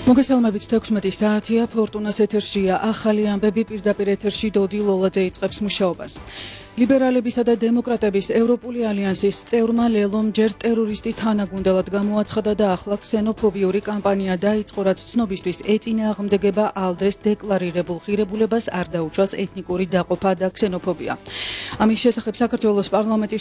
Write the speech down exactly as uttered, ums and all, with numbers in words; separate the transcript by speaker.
Speaker 1: მოგესალმებით თექვსმეტი საათია ფორტუნას ეთერშია ახალი ამბები პირდაპირ ეთერში დოდი ლოლაძე იწყებს მუშაობას. ლიბერალებისა და დემოკრატების ევროპული ალიანსის წევრმა ლელომ ჯერ ტერორისტი თანაგუნდელად გამოაცხადა და ახლა ქსენოფობიური კამპანია დაიწყო, რაც ცნობისთვის ეწინააღმდეგება ალდეს დეკლარირებულ ღირებულებას არ დაუშვას ეთნიკური დაყოფა და ქსენოფობია. ამის შესახებ საქართველოს პარლამენტის